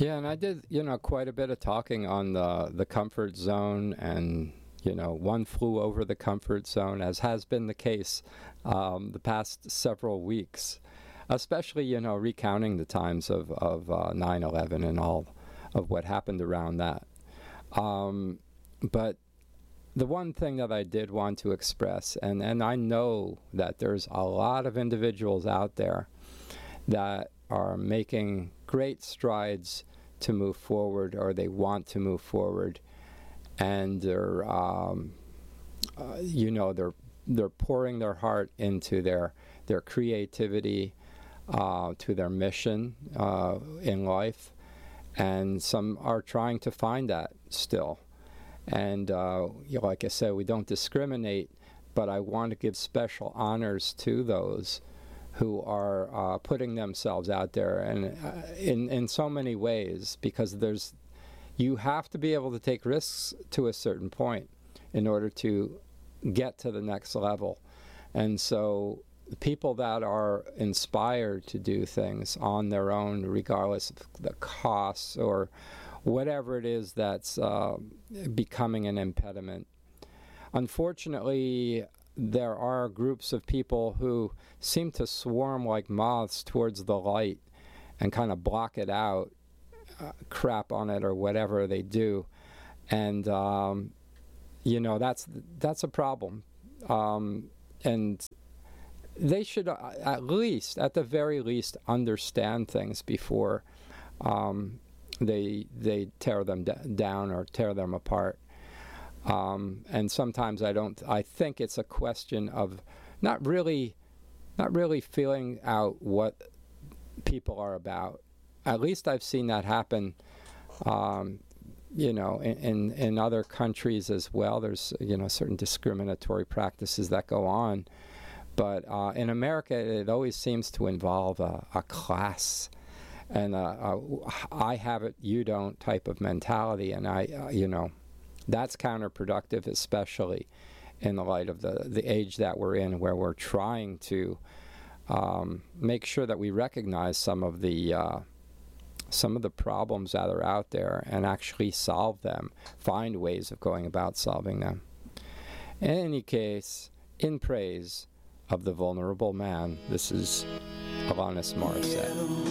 Yeah, and I did, quite a bit of talking on the comfort zone, and one flew over the comfort zone, as has been the case the past several weeks, especially recounting the times of 9/11 and all of what happened around that. But the one thing that I did want to express, and I know that there's a lot of individuals out there that are making great strides to move forward, or they want to move forward, and they're pouring their heart into their creativity, to their mission in life, and some are trying to find that still. And like I said, we don't discriminate, but I want to give special honors to those who are putting themselves out there, and in so many ways, because you have to be able to take risks to a certain point in order to get to the next level. And so people that are inspired to do things on their own, regardless of the costs or whatever it is that's becoming an impediment. Unfortunately, there are groups of people who seem to swarm like moths towards the light and kind of block it out, crap on it, or whatever they do. And, that's a problem. And they should at the very least, understand things before they tear them down or tear them apart. And sometimes I think it's a question of not really feeling out what people are about. At least I've seen that happen, in other countries as well. There's, certain discriminatory practices that go on. But in America, it always seems to involve a class and I have it, you don't type of mentality. And that's counterproductive, especially in the light of the age that we're in, where we're trying to make sure that we recognize some of the problems that are out there and actually solve them, find ways of going about solving them. In any case, in praise of the vulnerable man, this is Alanis Morissette.